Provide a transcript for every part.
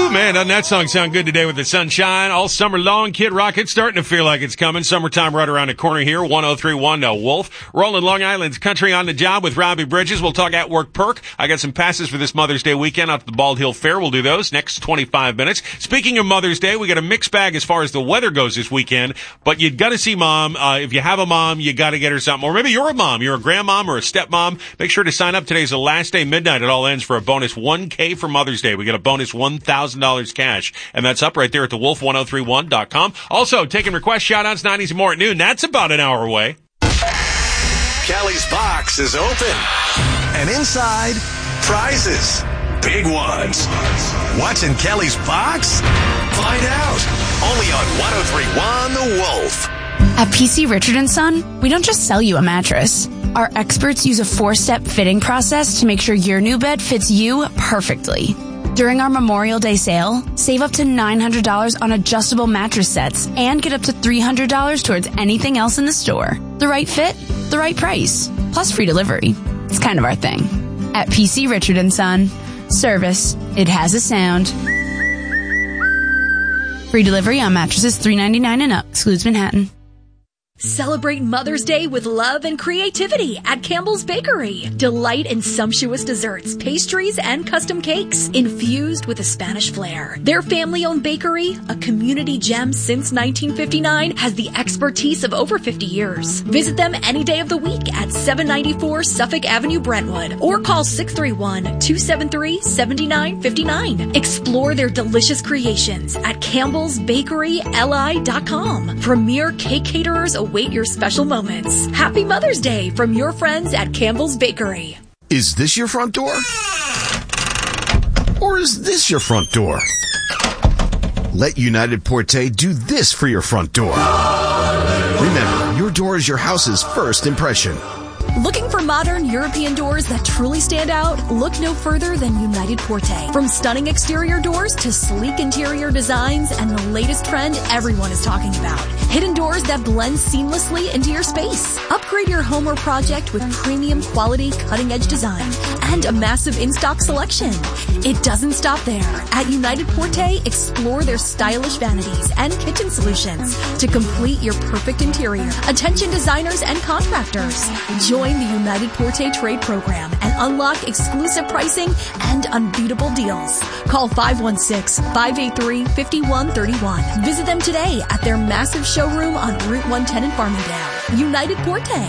Man, doesn't that song sound good today with the sunshine all summer long? Kid Rock, it's starting to feel like it's coming. Summertime right around the corner here. 103.1 Wolf. Rolling Long Island's Country on the Job with Robbie Bridges. We'll talk At Work Perk. I got some passes for this Mother's Day weekend out at the Bald Hill Fair. We'll do those next 25 minutes. Speaking of Mother's Day, we got a mixed bag as far as the weather goes this weekend, but you got to see Mom. If you have a mom, you got to get her something. Or maybe you're a mom. You're a grandmom or a stepmom. Make sure to sign up. Today's the last day, midnight. It all ends for a bonus $1K for Mother's Day. We got a bonus $1,000 cash. And that's up right there at thewolf1031.com. Also, taking requests, shout-outs, 90s and more at noon. That's about an hour away. Kelly's box is open. And inside, prizes. Big ones. What's in Kelly's box? Find out. Only on 1031 The Wolf. At PC Richard & Son, we don't just sell you a mattress. Our experts use a 4-step fitting process to make sure your new bed fits you perfectly. During our Memorial Day sale, save up to $900 on adjustable mattress sets and get up to $300 towards anything else in the store. The right fit, the right price, plus free delivery. It's kind of our thing. At PC Richard & Son, service, it has a sound. Free delivery on mattresses $399 and up, excludes Manhattan. Celebrate Mother's Day with love and creativity at Campbell's Bakery. Delight in sumptuous desserts, pastries, and custom cakes infused with a Spanish flair. Their family-owned bakery, a community gem since 1959, has the expertise of over 50 years. Visit them any day of the week at 794 Suffolk Avenue, Brentwood, or call 631-273-7959. Explore their delicious creations at campbellsbakeryli.com. Premier cake caterers await your special moments. Happy Mother's Day from your friends at Campbell's Bakery. Is this your front door? Or is this your front door? Let United Porte do this for your front door. Remember, your door is your house's first impression. Looking for modern European doors that truly stand out? Look no further than United Porte. From stunning exterior doors to sleek interior designs and the latest trend everyone is talking about. Hidden doors that blend seamlessly into your space. Upgrade your home or project with premium quality cutting-edge design and a massive in-stock selection. It doesn't stop there. At United Porte, explore their stylish vanities and kitchen solutions to complete your perfect interior. Attention designers and contractors. Join the United Porte Trade Program and unlock exclusive pricing and unbeatable deals. Call 516-583-5131. Visit them today at their massive showroom on Route 110 in Farmingdale. United Porte.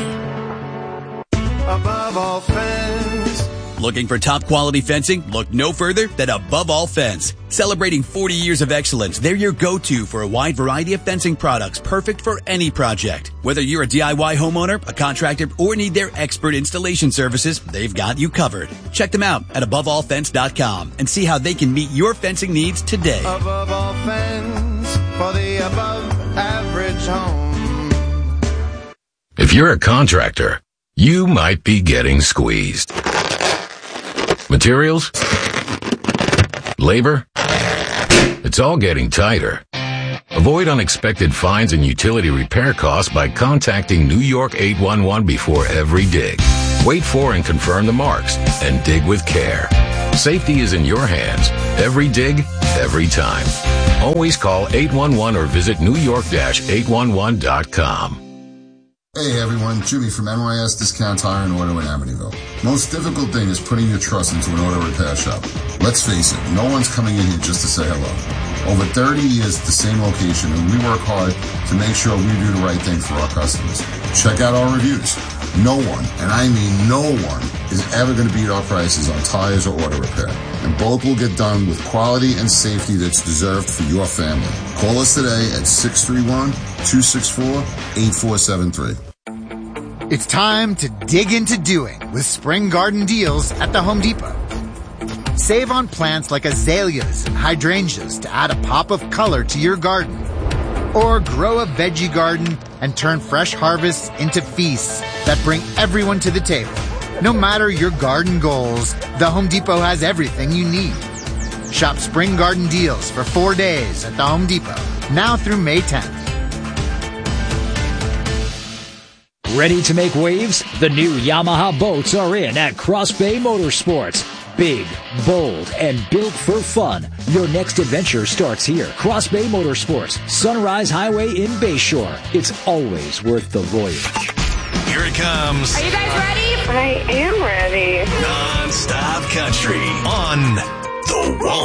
Above All Fence. Looking for top quality fencing? Look no further than Above All Fence. Celebrating 40 years of excellence, they're your go-to for a wide variety of fencing products perfect for any project. Whether you're a DIY homeowner, a contractor, or need their expert installation services, they've got you covered. Check them out at AboveAllFence.com and see how they can meet your fencing needs today. Above All Fence for the above average home. If you're a contractor, you might be getting squeezed. Materials? Labor? It's all getting tighter. Avoid unexpected fines and utility repair costs by contacting New York 811 before every dig. Wait for and confirm the marks and dig with care. Safety is in your hands. Every dig, every time. Always call 811 or visit newyork-811.com. Hey everyone, Jimmy from NYS Discount Tire and Auto in Amityville. Most difficult thing is putting your trust into an auto repair shop. Let's face it, no one's coming in here just to say hello. Over 30 years at the same location, and we work hard to make sure we do the right thing for our customers. Check out our reviews. No one, and I mean no one, is ever going to beat our prices on tires or auto repair. And both will get done with quality and safety that's deserved for your family. Call us today at 631-264-8473. It's time to dig into doing with Spring Garden Deals at the Home Depot. Save on plants like azaleas and hydrangeas to add a pop of color to your garden. Or grow a veggie garden and turn fresh harvests into feasts that bring everyone to the table. No matter your garden goals, the Home Depot has everything you need. Shop Spring Garden Deals for 4 days at the Home Depot, now through May 10th. Ready to make waves? The new Yamaha boats are in at Cross Bay Motorsports. Big, bold, and built for fun. Your next adventure starts here. Cross Bay Motorsports, Sunrise Highway in Bayshore. It's always worth the voyage. Here it comes. Are you guys ready? I am ready. Non-stop country on the Wall.